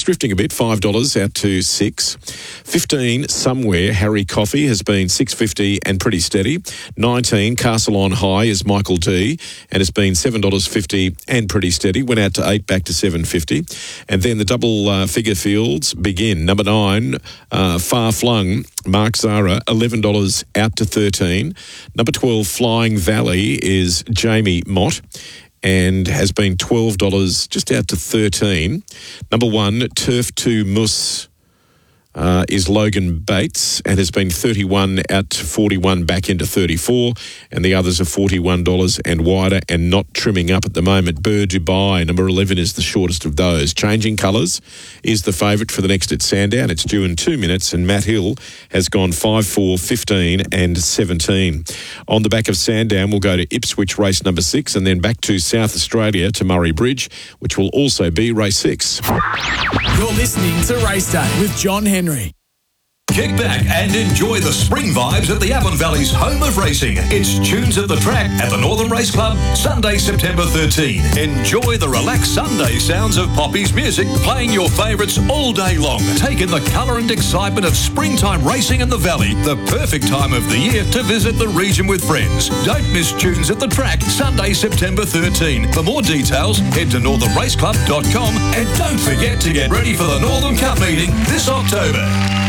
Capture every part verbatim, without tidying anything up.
drifting a bit, five dollars out to six. fifteen, Somewhere, Harry Coffey has been six fifty and pretty steady. nineteen, Castle on High is Michael D and has been seven dollars fifty and pretty steady. Went out to eight, back to seven fifty. And then the double uh, figure fields begin. Number nine, uh, Far Flung, Mark Zara, eleven dollars out to thirteen. Number twelve, Flying Valley is Jamie Mott and has been twelve dollars just out to thirteen. Number one, Turf two Mus uh, is Logan Bates and has been thirty-one out to forty-one, back into thirty-four, and the others are forty-one dollars and wider and not trimming up at the moment. Burr Dubai, number eleven, is the shortest of those. Changing Colours is the favourite for the next at Sandown. It's due in two minutes, and Matt Hill has gone five, four, fifteen and seventeen. On the back of Sandown, we'll go to Ipswich, race number six, and then back to South Australia to Murray Bridge, which will also be race six. You're listening to Race Day with John Henry. Kick back and enjoy the spring vibes at the Avon Valley's home of racing. It's Tunes at the Track at the Northern Race Club, Sunday, September thirteenth. Enjoy the relaxed Sunday sounds of Poppy's music, playing your favourites all day long. Take in the colour and excitement of springtime racing in the Valley, the perfect time of the year to visit the region with friends. Don't miss Tunes at the Track, Sunday, September thirteenth. For more details, head to northern race club dot com and don't forget to get ready for the Northern Cup meeting this October.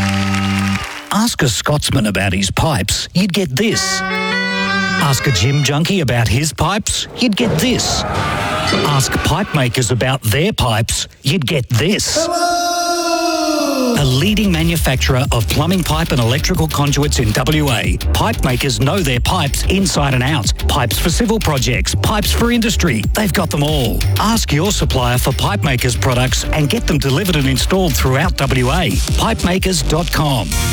Ask a Scotsman about his pipes, you'd get this. Ask a gym junkie about his pipes, you'd get this. Ask pipe makers about their pipes, you'd get this. Hello! A leading manufacturer of plumbing pipe and electrical conduits in W A. Pipe makers know their pipes inside and out. Pipes for civil projects, pipes for industry. They've got them all. Ask your supplier for pipe makers products and get them delivered and installed throughout W A. pipe makers dot com.